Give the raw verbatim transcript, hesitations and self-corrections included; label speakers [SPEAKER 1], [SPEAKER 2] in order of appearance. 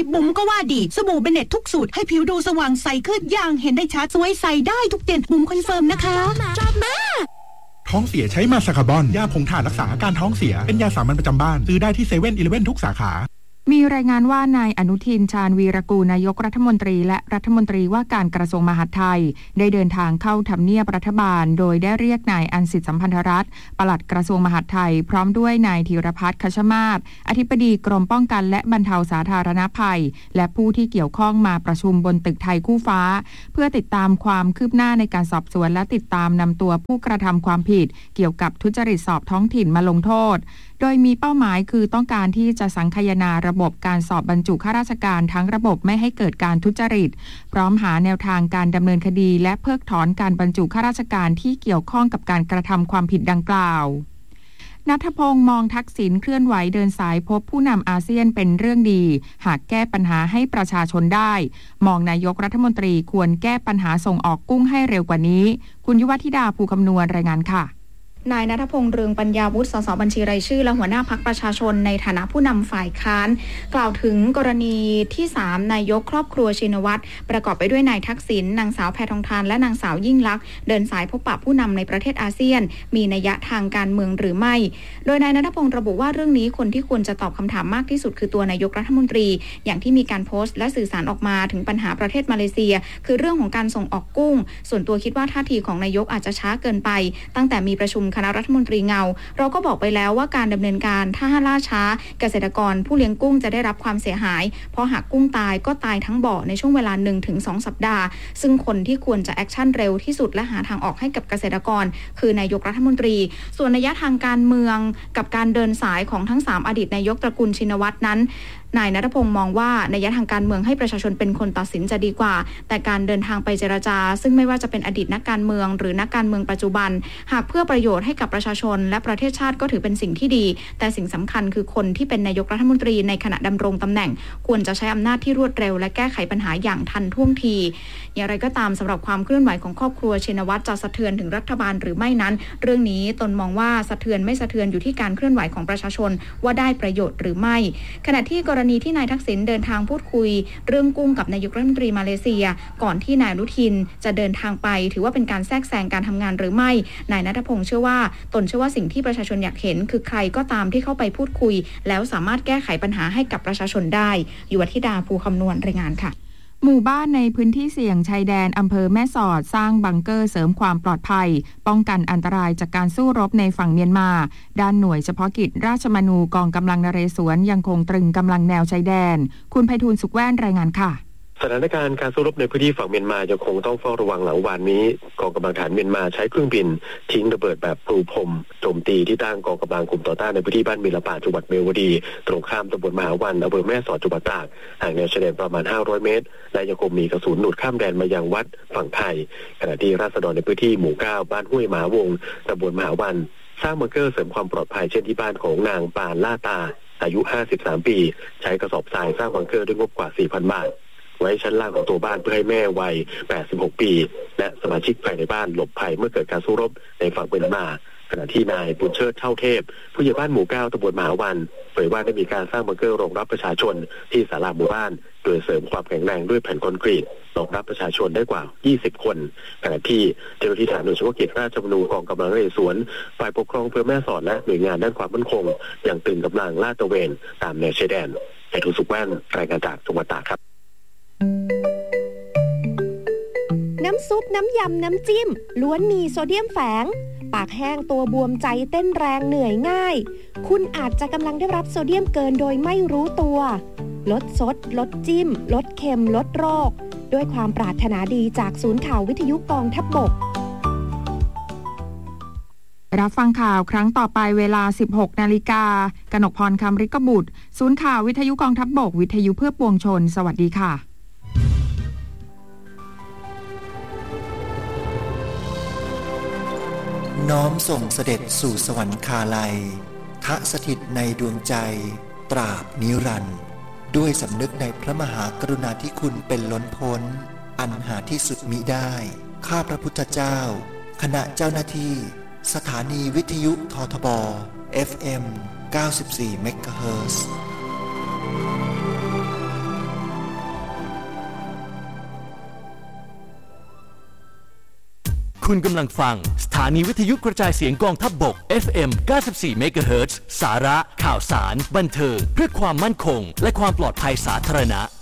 [SPEAKER 1] บุ๋มก็ว่าดีสบู่เบเน็ตทุกสูตรให้ผิวดูสว่างใสขึ้นอย่างเห็นได้ชัดสวยใสได้ทุกเดือนบุ๋มคอนเฟิร์มนะคะชอบมาก
[SPEAKER 2] ท้องเสียใช้มาซาคาบอนยาผงถ่านรักษาอาการท้องเสียเป็นยาสามัญประจำบ้านซื้อได้ที่เซเว่นอีเลฟเว่นทุกสาขา
[SPEAKER 3] มีรายงานว่านายอนุทินชาญวีรกูลนายกรัฐมนตรีและรัฐมนตรีว่าการกระทรวงมหาดไทยได้เดินทางเข้าทำเนียบรัฐบาลโดยได้เรียกนายอันสิทธิสัมพันธรัตน์ปลัดกระทรวงมหาดไทยพร้อมด้วยนายธีรพัฒน์คชมาศอธิบดีกรมป้องกันและบรรเทาสาธารณภัยและผู้ที่เกี่ยวข้องมาประชุมบนตึกไทยคู่ฟ้าเพื่อติดตามความคืบหน้าในการสอบสวนและติดตามนำตัวผู้กระทำความผิดเกี่ยวกับทุจริตสอบท้องถิ่นมาลงโทษโดยมีเป้าหมายคือต้องการที่จะสังคายนาระบบการสอบบรรจุข้าราชการทั้งระบบไม่ให้เกิดการทุจริตพร้อมหาแนวทางการดำเนินคดีและเพิกถอนการบรรจุข้าราชการที่เกี่ยวข้องกับการกระทำความผิดดังกล่าวณัฐพงษ์มองทักษิณเคลื่อนไหวเดินสายพบผู้นำอาเซียนเป็นเรื่องดีหากแก้ปัญหาให้ประชาชนได้มองนายกรัฐมนตรีควรแก้ปัญหาส่งออกกุ้งให้เร็วกว่านี้คุณยุวธิดาภูคำนวณรายงานค่ะ
[SPEAKER 4] นายณัฐพงษ์เรืองปัญญาวุฒิสสบัญชีรายชื่อและหัวหน้าพรรคประชาชนในฐานะผู้นำฝ่ายค้านกล่าวถึงกรณีที่สามนายกครอบครัวชินวัตรประกอบไปด้วยนายทักษิณนางสาวแพทองธารและนางสาวยิ่งลักษณ์เดินสายพบปะผู้นำในประเทศอาเซียนมีนัยทางการเมืองหรือไม่โดยนายณัฐพงษ์ระบุว่าเรื่องนี้คนที่ควรจะตอบคำถามมากที่สุดคือตัวนายกรัฐมนตรีอย่างที่มีการโพสต์และสื่อสารออกมาถึงปัญหาประเทศมาเลเซียคือเรื่องของการส่งออกกุ้งส่วนตัวคิดว่าท่าทีของนายกอาจจะช้าเกินไปตั้งแต่มีประชุมคณะรัฐมนตรีเงาเราก็บอกไปแล้วว่าการดำเนินการถ้าล่าช้าเกษตรกรผู้เลี้ยงกุ้งจะได้รับความเสียหายเพราะหากกุ้งตายก็ตายทั้งบ่อในช่วงเวลา หนึ่งถึงสอง สัปดาห์ซึ่งคนที่ควรจะแอคชั่นเร็วที่สุดและหาทางออกให้กับเกษตรกรคือนายกรัฐมนตรีส่วนนัยทางการเมืองกับการเดินสายของทั้งสามอดีตนายกตระกูลชินวัตรนั้นนายณัฐพงษ์มองว่านัยทางการเมืองให้ประชาชนเป็นคนตัดสินจะดีกว่าแต่การเดินทางไปเจรจาซึ่งไม่ว่าจะเป็นอดีตนักการเมืองหรือนักการเมืองปัจจุบันหากเพื่อประโยชน์ให้กับประชาชนและประเทศชาติก็ถือเป็นสิ่งที่ดีแต่สิ่งสำคัญคือคนที่เป็นนายกรัฐมนตรีในขณะดำรงตำแหน่งควรจะใช้อำนาจที่รวดเร็วและแก้ไขปัญหาอย่างทันท่วงทีอย่างไรก็ตามสำหรับความเคลื่อนไหวของครอบครัวชินวัตรจะสะเทือนถึงรัฐบาลหรือไม่นั้นเรื่องนี้ตนมองว่าสะเทือนไม่สะเทือนอยู่ที่การเคลื่อนไหวของประชาชนว่าได้ประโยชน์หรือไม่ขณะที่กรณีที่นายทักษิณเดินทางพูดคุยเรื่องกุ้งกับนายกรัฐมนตรีมาเลเซียก่อนที่นายอนุทินจะเดินทางไปถือว่าเป็นการแทรกแซงการทำงานหรือไม่นายณัฐพงษ์เชื่อว่าตนเชื่อว่าสิ่งที่ประชาชนอยากเห็นคือใครก็ตามที่เข้าไปพูดคุยแล้วสามารถแก้ไขปัญหาให้กับประชาชนได้ยุวธิดาภูคำนวณรายงานค่ะ
[SPEAKER 3] หมู่บ้านในพื้นที่เสี่ยงชายแดนอำเภอแม่สอดสร้างบังเกอร์เสริมความปลอดภัยป้องกันอันตรายจากการสู้รบในฝั่งเมียนมาด้านหน่วยเฉพาะกิจราชมนูกองกำลังนเรศวรยังคงตรึงกำลังแนวชายแดนคุณไพฑูรย์สุขแว่นรายงานค่ะ
[SPEAKER 5] สถานการณ์การสู้รบในพื้นที่ฝั่งเมียนมายังคงต้องเฝ้าระวังหลังวานนี้กองกำลังทหารเมียนมาใช้เครื่องบินทิ้งระเบิดแบบปูพรมโจมตีที่ตั้งกองกำลังกลุ่มต่อต้านในพื้นที่บ้านมีละป่าจังหวัดเมียวดีตรงข้ามตำบลมหาวันอำเภอแม่สอดจังหวัดตากห่างแนวชายแดนประมาณห้าร้อยเมตรและยังคงมีกระสุนหลุดข้ามแดนมายังวัดฝั่งไทยขณะที่ราษฎรในพื้นที่หมู่เก้าบ้านห้วยหมาวงตำบลมหาวันสร้างบังเกอร์เสริมความปลอดภัยเช่นที่บ้านของนางปานล่าตาอายุห้าสิบสามปีใช้กระสอบทรายสร้างบังเกอร์ด้วยงบกว่า สี่พัน บาทไว้ชั้นล่างของตัวบ้านเพื่อให้แม่วัยแปดสิบหกปีและสมาชิกภายในบ้านหลบภัยเมื่อเกิดการสู้รบในฝั่งเมียนมาขณะที่นายบุญเชิดเท่าเทพผู้ใหญ่บ้านหมู่เก้าตำบลมหาวันเผยว่าได้มีการสร้างบังเกอร์รองรับประชาชนที่ศาลาหมู่บ้านโดยเสริมความแข็งแรงด้วยแผ่นคอนกรีตรองรับประชาชนได้กว่ายี่สิบคนขณะที่เจ้าหน้าที่ฐานหน่วยเฉพาะกิจราชมนูกองกำลังนเรศวรฝ่ายปกครองอำเภอแม่สอดและหน่วยงานด้านความมั่นคงยังตึงกำลังลาดตระเวนตามแนวชายแดนไพฑูรย์สุขแว่นรายงานจากจังหวัดตากครับ
[SPEAKER 6] น้ำซุปน้ำยำน้ำจิ้มล้วนมีโซเดียมแฝงปากแห้งตัวบวมใจเต้นแรงเหนื่อยง่ายคุณอาจจะกำลังได้รับโซเดียมเกินโดยไม่รู้ตัวลดซดลดจิ้มลดเค็มลดโรคด้วยความปรารถนาดีจากศูนย์ข่าววิทยุกองทัพบก
[SPEAKER 3] รับฟังข่าวครั้งต่อไปเวลา สิบหกนาฬิกา กนกพรคำริกบุตรศูนย์ข่าววิทยุกองทัพบกวิทยุเพื่อปวงชนสวัสดีค่ะ
[SPEAKER 7] น้อมส่งเสด็จสู่สวรรคาลัยทะสถิตในดวงใจตราบนิรันดร์ด้วยสำนึกในพระมหากรุณาธิคุณเป็นล้นพ้นอันหาที่สุดมิได้ข้าพระพุทธเจ้าคณะเจ้าหน้าที่สถานีวิทยุททบ เอฟ เอ็ม เก้าสิบสี่ เมกะเฮิรตซ์
[SPEAKER 8] คุณกำลังฟังสถานีวิทยุกระจายเสียงกองทัพบก เอฟ เอ็ม เก้าสิบสี่ เมกะเฮิรตซ์ สาระข่าวสารบันเทิงเพื่อความมั่นคงและความปลอดภัยสาธารณะ